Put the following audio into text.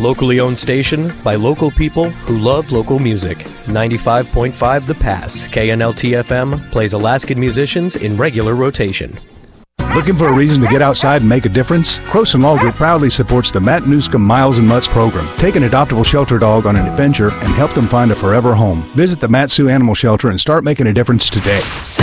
locally owned station by local people who love local music. 95.5 The Pass, KNLT-FM, plays Alaskan musicians in regular rotation. Looking for a reason to get outside and make a difference? Croson Law Group proudly supports the Matt Newscomb Miles and Mutts program. Take an adoptable shelter dog on an adventure and help them find a forever home. Visit the Mat-Su Animal Shelter and start making a difference today.